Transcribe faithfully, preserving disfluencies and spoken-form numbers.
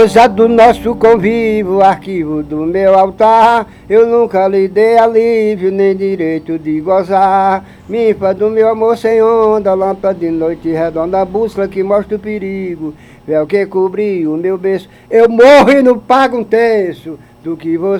Já do nosso convívio, arquivo do meu altar, eu nunca lhe dei alívio, nem direito de gozar. Minfa do meu amor sem onda, lâmpada de noite redonda, bússola que mostra o perigo, véu que cobriu o meu berço. Eu morro e não pago um terço do que você